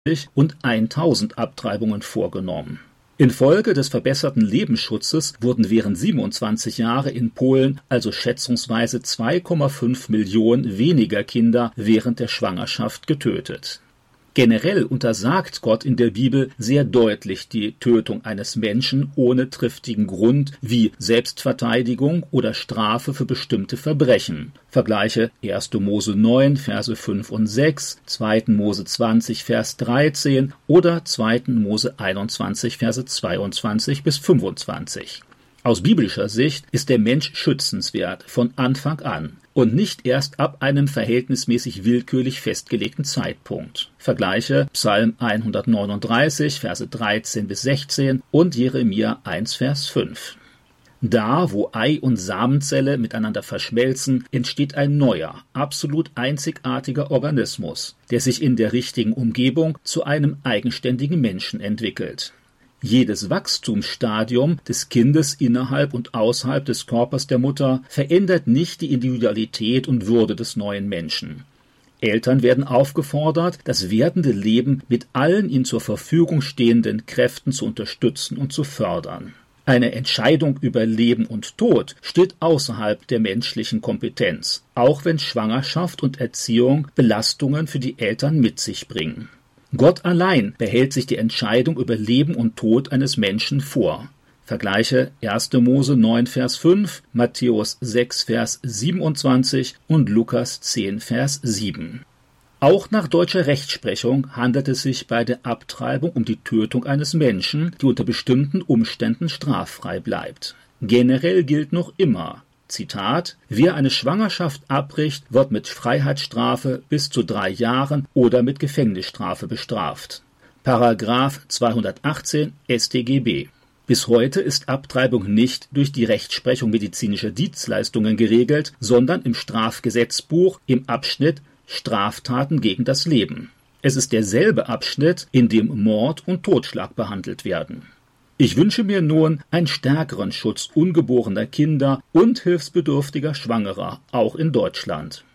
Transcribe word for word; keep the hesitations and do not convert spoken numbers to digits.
und tausend Abtreibungen vorgenommen. Infolge des verbesserten Lebensschutzes wurden während siebenundzwanzig Jahre in Polen also schätzungsweise zwei Komma fünf Millionen weniger Kinder während der Schwangerschaft getötet. Generell untersagt Gott in der Bibel sehr deutlich die Tötung eines Menschen ohne triftigen Grund wie Selbstverteidigung oder Strafe für bestimmte Verbrechen. Vergleiche erster Mose neun, Verse fünf und sechs, zweiter Mose zwanzig, Vers dreizehn oder zweiter Mose einundzwanzig, Verse zweiundzwanzig bis fünfundzwanzig. Aus biblischer Sicht ist der Mensch schützenswert von Anfang an und nicht erst ab einem verhältnismäßig willkürlich festgelegten Zeitpunkt. Vergleiche Psalm hundertneununddreißig, Verse dreizehn bis sechzehn und Jeremia eins, Vers fünf. Da, wo Ei und Samenzelle miteinander verschmelzen, entsteht ein neuer, absolut einzigartiger Organismus, der sich in der richtigen Umgebung zu einem eigenständigen Menschen entwickelt. Jedes Wachstumsstadium des Kindes innerhalb und außerhalb des Körpers der Mutter verändert nicht die Individualität und Würde des neuen Menschen. Eltern werden aufgefordert, das werdende Leben mit allen ihnen zur Verfügung stehenden Kräften zu unterstützen und zu fördern. Eine Entscheidung über Leben und Tod steht außerhalb der menschlichen Kompetenz, auch wenn Schwangerschaft und Erziehung Belastungen für die Eltern mit sich bringen. Gott allein behält sich die Entscheidung über Leben und Tod eines Menschen vor. Vergleiche erster Mose neun, Vers fünf, Matthäus sechs, Vers siebenundzwanzig und Lukas zehn, Vers sieben. Auch nach deutscher Rechtsprechung handelt es sich bei der Abtreibung um die Tötung eines Menschen, die unter bestimmten Umständen straffrei bleibt. Generell gilt noch immer, Zitat, wer eine Schwangerschaft abbricht, wird mit Freiheitsstrafe bis zu drei Jahren oder mit Gefängnisstrafe bestraft. Paragraph zweihundertachtzehn S tG B. Bis heute ist Abtreibung nicht durch die Rechtsprechung medizinischer Dienstleistungen geregelt, sondern im Strafgesetzbuch im Abschnitt Straftaten gegen das Leben. Es ist derselbe Abschnitt, in dem Mord und Totschlag behandelt werden. Ich wünsche mir nun einen stärkeren Schutz ungeborener Kinder und hilfsbedürftiger Schwangerer, auch in Deutschland.